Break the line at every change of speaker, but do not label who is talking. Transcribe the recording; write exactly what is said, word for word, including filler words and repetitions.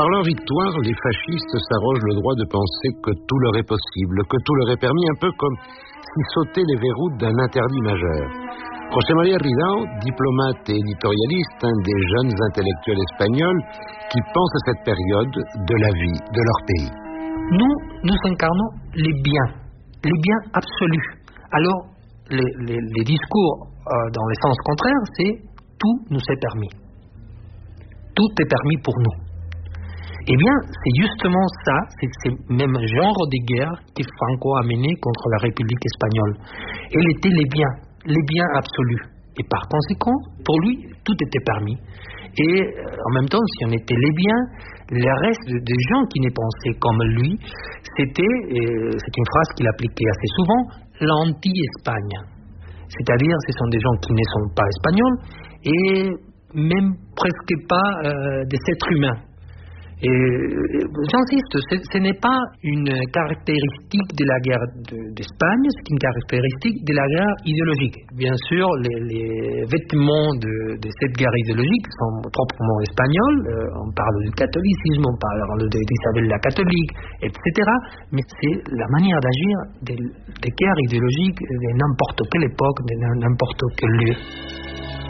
Par leur victoire, les fascistes s'arrogent le droit de penser que tout leur est possible, que tout leur est permis, un peu comme si sautaient les verrous d'un interdit majeur. José María Ridao, diplomate et éditorialiste, un des jeunes intellectuels espagnols qui pensent à cette période de la vie de leur pays.
Nous, nous incarnons les biens, les biens absolus. Alors, les, les, les discours euh, dans le sens contraire, c'est tout nous est permis. Tout est permis pour nous. Eh bien, c'est justement ça, c'est ce même genre de guerre que Franco a mené contre la République espagnole. Elle était les biens, les biens absolus. Et par conséquent, pour lui, tout était permis. Et euh, en même temps, si on était les biens, le reste des gens qui ne pensaient comme lui, c'était, euh, c'est une phrase qu'il appliquait assez souvent, l'anti-Espagne. C'est-à-dire, ce sont des gens qui ne sont pas espagnols et même presque pas euh, des êtres humains. Et j'insiste, ce, ce n'est pas une caractéristique de la guerre de, d'Espagne, c'est une caractéristique de la guerre idéologique. Bien sûr, les, les vêtements de, de cette guerre idéologique sont proprement espagnols. Euh, on parle du catholicisme, on parle d'Isabelle la catholique, et cetera. Mais c'est la manière d'agir des, des guerres idéologiques de n'importe quelle époque, de n'importe quel lieu.